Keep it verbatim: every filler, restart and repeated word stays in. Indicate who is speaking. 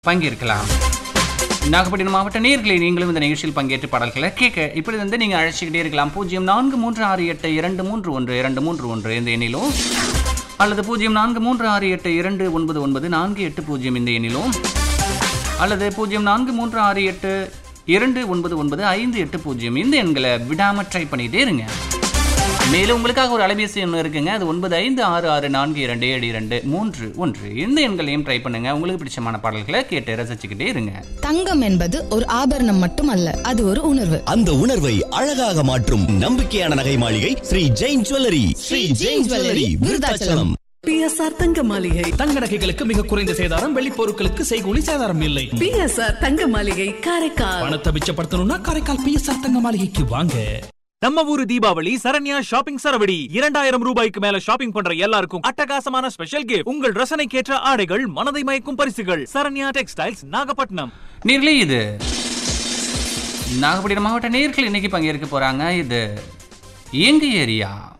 Speaker 1: பங்கேற்கலாம். நாகப்பட்டினம் மாவட்ட நேயர்களே, நீங்களும் இந்த நிகழ்ச்சியில் பங்கேற்று பாடல்களை கேட்க இப்படி வந்து நீங்கள் அழைச்சிக்கிட்டே இருக்கலாம். பூஜ்ஜியம் நான்கு மூன்று ஆறு எட்டு இரண்டு மூன்று ஒன்று இரண்டு மூன்று ஒன்று இந்த எண்ணிலும், அல்லது பூஜ்ஜியம் நான்கு மூன்று ஆறு எட்டு இரண்டு ஒன்பது ஒன்பது நான்கு எட்டு பூஜ்ஜியம் இந்த எண்ணிலும், அல்லது பூஜ்ஜியம் நான்கு மூன்று ஆறு எட்டு இரண்டு ஒன்பது ஒன்பது ஐந்து எட்டு பூஜ்ஜியம் இந்த எண்களை விடாம ட்ரை பண்ணிட்டே இருங்க. மேலும் உங்களுக்காக ஒரு அலைபேசி எண் இருக்குங்க, அது ஒன்பது ஐந்து ஆறு ஆறு நான்கு இரண்டு ஏழு இரண்டு மூன்று ஒன்று. இந்த எண்களையும் ட்ரை பண்ணுங்க. உங்களுக்கு பிடிச்சமான பாடல்களை கேட்டு ரசிச்சுக்கிட்டே இருங்க.
Speaker 2: தங்கம் என்பது ஒரு ஆபரணம் மட்டுமல்ல, அது ஒரு உணர்வு.
Speaker 3: அந்த உணர்வை அழகாக மாற்றும் நம்பிக்கையான நகை மாளிகை Sri Jain jewellery. Sri Jain jewellery, Virudhachalam.
Speaker 4: B S R தங்க மாளிகை.
Speaker 5: தங்க நகைகளுக்கு மிக குறைந்த சேதாரம், வெள்ளி பொருட்களுக்கு செய்கூலி சேதாரம் இல்லை.
Speaker 4: பி எஸ் ஆர் தங்க மாளிகை, காரைக்கால்.
Speaker 5: பணத்தை மிச்சப்படுத்தணும்னா காரைக்கால் பி எஸ் ஆர் தங்க மாளிகைக்கு வாங்க.
Speaker 6: நம்ம ஊரு தீபாவளி சரண்யா ஷாப்பிங் சரவடி. இரண்டாயிரம் ரூபாய்க்கு மேல ஷாப்பிங் பண்ற எல்லாருக்கும் அட்டகாசமான ஸ்பெஷல் கிஃப்ட். உங்கள் ரசனைக்கேற்ற ஆடைகள், மனதை மயக்கும் பரிசுகள். சரண்யா டெக்ஸ்டைல்ஸ், நாகப்பட்டினம்.
Speaker 1: நேர்களே, இது நாகப்பட்டினம் மாவட்ட நேயர்கள் இன்னைக்கு பங்கேற்க போறாங்க. இது எங்க ஏரியா